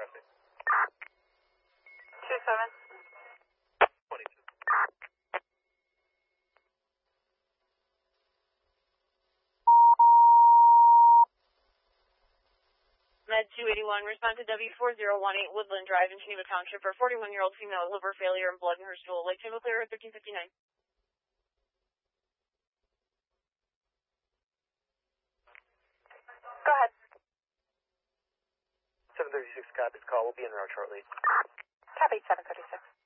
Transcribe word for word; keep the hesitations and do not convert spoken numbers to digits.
addressing. Two seven. twenty-two. Med two eighty-one, respond to W four zero one eight Woodland Drive in Geneva Township for forty-one-year-old female, liver failure and blood in her stool. Lake table clear at thirteen fifty-nine. Go ahead. seven thirty-six, copy. Call will be en route shortly. Copy, seven thirty-six.